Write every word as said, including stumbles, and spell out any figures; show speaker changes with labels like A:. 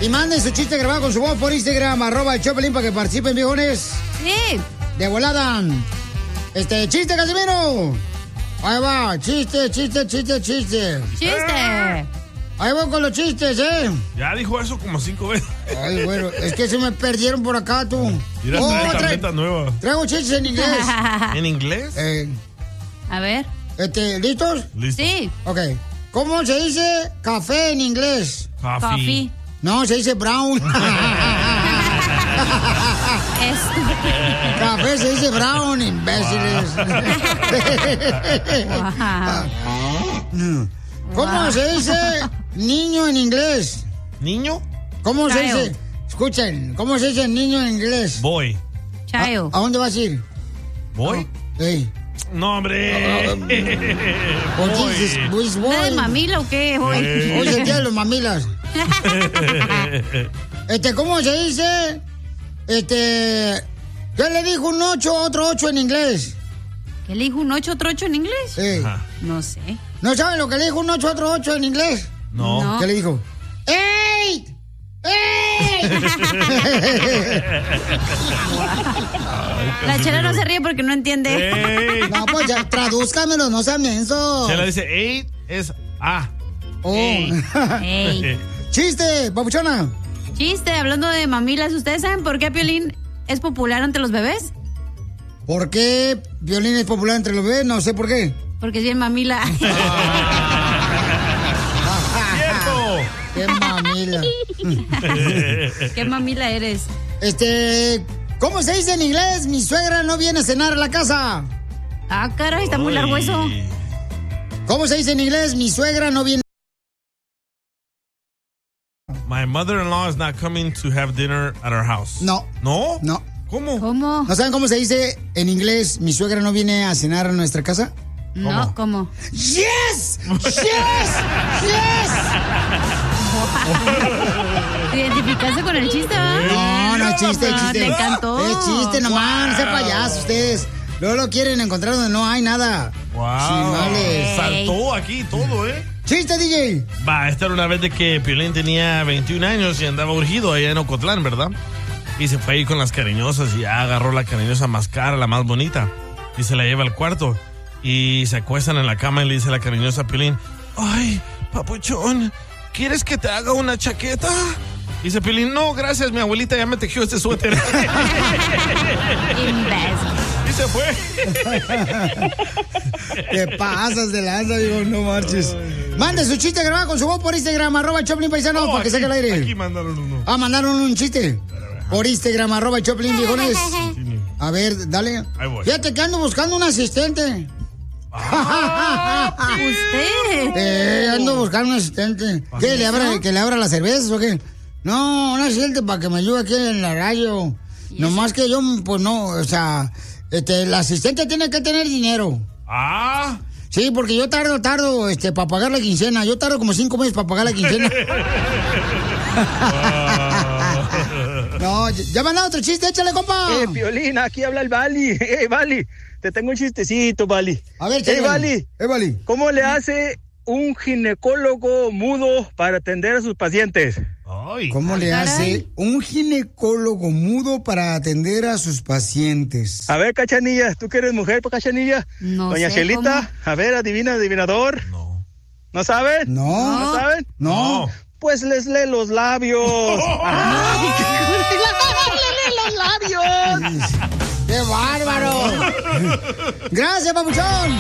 A: Y manden su chiste grabado con su voz por Instagram, arroba el Choplin, para que participen, viejones.
B: Sí.
A: De volada. Este, chiste, Casimiro. Ahí va, chiste, chiste, chiste, chiste.
B: Chiste.
A: Ahí voy con los chistes, ¿eh?
C: Ya dijo eso como cinco veces.
A: Ay, bueno, es que se me perdieron por acá, tú.
C: Mira,
A: Oh,
C: trae
A: tra-
C: tableta nueva.
A: Traigo chistes en inglés.
C: ¿En inglés?
A: Eh,
B: A ver.
A: este, ¿listos?
C: Listo.
B: Sí.
A: Ok. ¿Cómo se dice café en inglés?
C: Coffee.
B: Coffee.
A: No, se dice brown. Café se dice brown, imbéciles. ¿Cómo se dice niño en inglés?
C: ¿Niño?
A: ¿Cómo se
B: Child.
A: dice? Escuchen, ¿cómo se dice niño en inglés?
C: Boy.
B: Child.
A: ¿A dónde vas a ir?
C: ¿Boy?
A: Ey.
C: No, hombre.
A: Oh,
C: Boy.
A: Jesus, pues,
B: ¿Una de
A: boy.
B: mamila o qué? Hoy.
C: Eh.
A: Hoy es el día de los mamilas. Este, ¿cómo se dice? Este, ¿qué le dijo un ocho a otro ocho en inglés?
B: ¿Qué le dijo un ocho otro ocho en inglés?
A: Sí.
C: Ajá.
B: No sé.
A: ¿No saben lo que le dijo un ocho a otro ocho en inglés?
C: No.
B: No.
A: ¿Qué le dijo? ¡Eight! ¡Eight!
B: La chela no se ríe porque no entiende.
C: Ey.
A: No, pues ya, tradúzcamelo, no sean mensos.
C: Se le dice eight es A.
A: Oh.
C: Ey.
B: Ey.
A: Chiste, papuchona.
B: Chiste, hablando de mamilas, ¿ustedes saben por qué Piolín es popular entre los bebés?
A: ¿Por qué Violín es popular entre los bebés? No sé por qué.
B: Porque es bien mamila.
C: ¡Cierto!
A: ¡Qué mamila!
B: ¿Qué mamila eres?
A: Este, ¿cómo se dice en inglés? Mi suegra no viene a cenar a la casa.
B: Ah, caray, está muy largo eso.
C: Uy.
A: ¿Cómo se dice en inglés? Mi suegra no viene.
C: My mother-in-law is not coming to have dinner at our house.
A: No.
C: ¿No?
A: No.
C: ¿Cómo?
B: ¿Cómo?
A: ¿No saben cómo se dice en inglés? Mi suegra no viene a cenar a nuestra casa.
B: No, ¿cómo?
A: ¡Yes! ¡Yes! ¡Yes!
B: ¿Te identificaste con el chiste, ¿verdad?
A: No, no es chiste, es
B: Ah,
A: chiste.
B: te encantó.
A: Es chiste nomás, no sean payasos ustedes. Luego lo quieren encontrar donde no hay nada.
C: Wow.
A: Chimales.
C: Saltó aquí todo, ¿eh?
A: ¡Chiste, D J!
C: Va, esta era una vez de que Piolín tenía veintiún años y andaba urgido allá en Ocotlán, ¿verdad? Y se fue ahí con las cariñosas y ya agarró la cariñosa más cara, la más bonita. Y se la lleva al cuarto. Y se acuestan en la cama y le dice la cariñosa a Piolín: ay, papuchón, ¿quieres que te haga una chaqueta? Y dice Piolín: no, gracias, mi abuelita ya me tejió este suéter. Y se fue.
A: ¿Qué pasas de lanza? Digo, no marches. Mande su chiste grabado con su voz por Instagram, arroba Choplin Paisano,
C: No,
A: para que
C: aquí-
A: saque el aire.
C: Aquí mandaron uno.
A: Ah, mandaron un chiste. Por Instagram, arroba Choplin, viejones.
C: Continúe.
A: A ver, dale.
C: Ahí voy.
A: Fíjate que ando buscando un asistente.
B: ¿Usted?
A: Eh, ando buscando un asistente. ¿Qué, le abra, que le abra las cervezas o qué? No, un asistente para que me ayude aquí en la radio. Nomás que yo, pues no, o sea, este, el asistente tiene que tener dinero.
C: Ah.
A: Sí, porque yo tardo, tardo, este, para pagar la quincena. Yo tardo como cinco meses para pagar la quincena. No, ya mandado otro chiste, échale, compa.
D: Eh, Piolín, aquí habla el Bali. Eh, Bali, te tengo un chistecito, Bali.
A: A ver,
D: Eh,
A: échale.
D: Bali,
A: Eh, Bali.
D: ¿cómo le hace un ginecólogo mudo para atender a sus pacientes?
C: Ay.
A: ¿Cómo le
B: caray.
A: hace un ginecólogo mudo para atender a sus pacientes?
D: A ver, Cachanilla, tú que eres mujer, pues, Cachanilla.
B: No
D: Doña
B: sé
D: Chelita, a ver, adivina, adivinador.
C: No.
D: ¿No saben?
A: No.
D: ¿No saben?
A: No.
D: Pues les lee los labios. ¡Ay, ¡Les lee los labios!
A: ¡Qué bárbaro! ¡Gracias, papuchón!